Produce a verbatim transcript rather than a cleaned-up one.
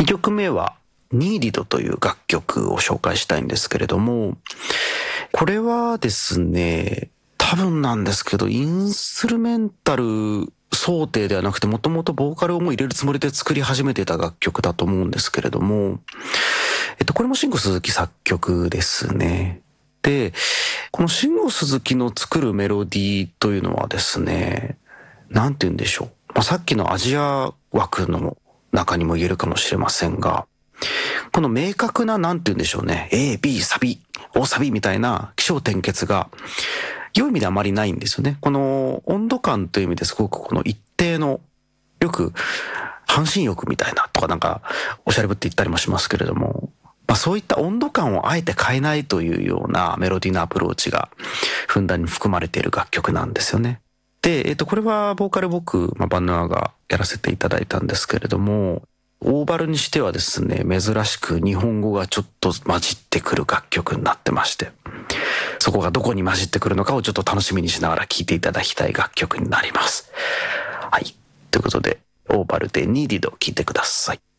にきょくめはニーディドという楽曲を紹介したいんですけれども、これはですね、多分なんですけど、インストゥルメンタル想定ではなくて、もともとボーカルをもう入れるつもりで作り始めていた楽曲だと思うんですけれども、えっと、これも慎吾鈴木作曲ですね。で、この慎吾鈴木の作るメロディーというのはですね、なんて言うんでしょう。まあ、さっきのアジア枠の中にも言えるかもしれませんが、この明確な、なんて言うんでしょうね。A、B、サビ、大サビみたいな起承転結が、良い意味であまりないんですよね。この温度感という意味ですごくこの一定の、よく半身浴みたいなとかなんかおしゃれぶって言ったりもしますけれども、まあそういった温度感をあえて変えないというようなメロディーのアプローチがふんだんに含まれている楽曲なんですよね。で、えっと、これはボーカル僕、まあ、バンヌアがやらせていただいたんですけれども、オーバルにしてはですね、珍しく日本語がちょっと混じってくる楽曲になってまして、そこがどこに混じってくるのかをちょっと楽しみにしながら聴いていただきたい楽曲になります。はい。ということで、オーバルでニーディドを聴いてください。